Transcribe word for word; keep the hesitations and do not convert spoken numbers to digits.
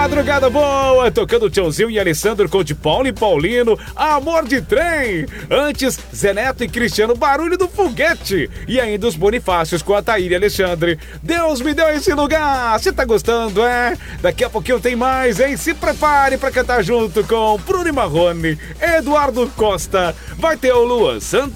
Madrugada boa, tocando Tchãozinho e Alessandro com de Paulo e Paulino, Amor de Trem. Antes, Zé Neto e Cristiano, Barulho do Foguete. E ainda os Bonifácios com a Thaíra e Alexandre. Deus me deu esse lugar. Você tá gostando, é? Daqui a pouquinho tem mais, hein? Se prepare pra cantar junto com Bruno e Marrone, Eduardo Costa. Vai ter o Luan Santana.